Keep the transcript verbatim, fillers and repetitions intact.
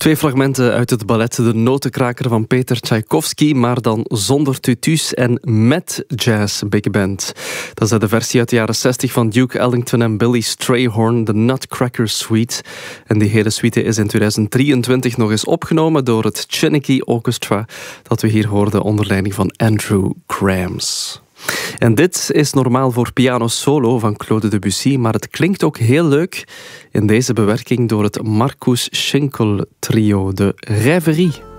Twee fragmenten uit het ballet De Notenkraker van Peter Tchaikovsky, maar dan zonder tutus en met jazz big band. Dat is de versie uit de jaren zestig van Duke Ellington en Billy Strayhorn, de Nutcracker Suite. En die hele suite is in tweeduizend drieëntwintig nog eens opgenomen door het Carnegie Orchestra, dat we hier hoorden onder leiding van Andrew Krams. En dit is normaal voor piano solo van Claude Debussy, maar het klinkt ook heel leuk in deze bewerking door het Marcus Schinkel trio, de Rêverie.